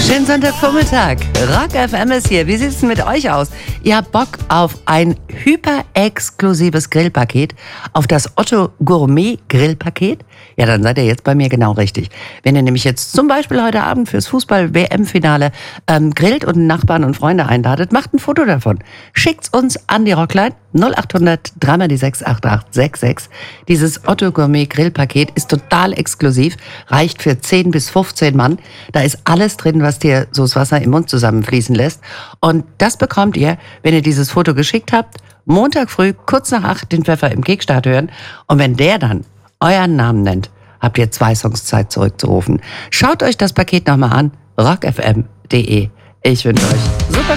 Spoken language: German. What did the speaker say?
Schönen Sonntagvormittag. Rock FM ist hier. Wie sieht es denn mit euch aus? Ihr habt Bock auf ein hyper-exklusives Grillpaket, auf das Otto Gourmet Grillpaket? Ja, dann seid ihr jetzt bei mir genau richtig. Wenn ihr nämlich jetzt zum Beispiel heute Abend fürs Fußball-WM-Finale grillt und Nachbarn und Freunde einladet, macht ein Foto davon. Schickt's uns an die Rockline 0800 3 die 68866. Dieses Otto Gourmet Grillpaket ist total exklusiv, reicht für 10 bis 15 Mann. Da ist alles drin, was dir so das Wasser im Mund zusammenfließen lässt. Und das bekommt ihr, wenn ihr dieses Foto geschickt habt, Montag früh, kurz nach 8, den Pfeffer im Kickstart hören. Und wenn der dann euren Namen nennt, habt ihr 2 Songs Zeit zurückzurufen. Schaut euch das Paket nochmal an, rockfm.de. Ich wünsche euch super